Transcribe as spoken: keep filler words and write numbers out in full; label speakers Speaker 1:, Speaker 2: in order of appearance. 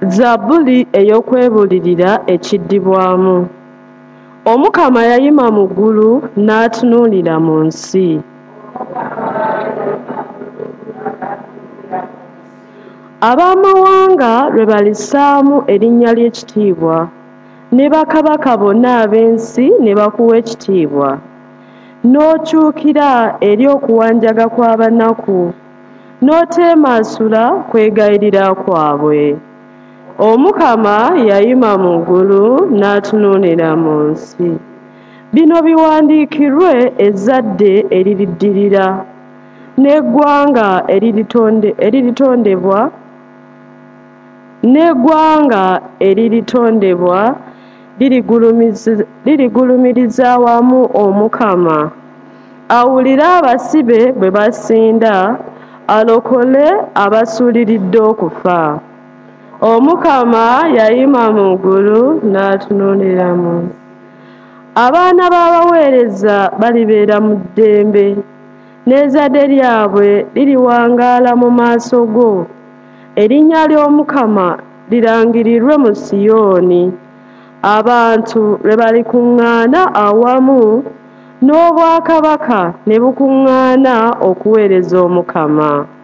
Speaker 1: Zabbuli ey'okwebulirira ekiddibwamu. Omukama yayima mu ggulu n'atunuulira mu nsi. Ab'amawanga lwe balissaamu erinnya ly'ekitiibwa, ne bakabaka bonna ab'ensi ne bakuwa ekitiibwa. N'okyukira eri okuwanjaga kw'abanaku, n'oteemaasula kwegayirira kwabwe. Omukama yayima mu ggulu n'atunuulira mu nsi. Bino biwandiikirwe ezzadde eririddirira, n'eggwanga eriritondebwa n'eggwanga eriritondebwa lirigulumiriza awamu Omukama. Awulire abasibe bwe basinda, alokole abasuuliridde okufa. Omukama yayima mu ggulu n'atunuulira mu nsi. Abaana b'abaweereza balibeera mu ddembe, n'ezzadde lyabwe liriwangaala mu maaso go. Erinnya ly'Omukama lirangirirwe mu Siyoni. Abantu lwe balikuŋŋaana awamu, n'obwakabaka ne bukuŋŋaana okuweereza Omukama.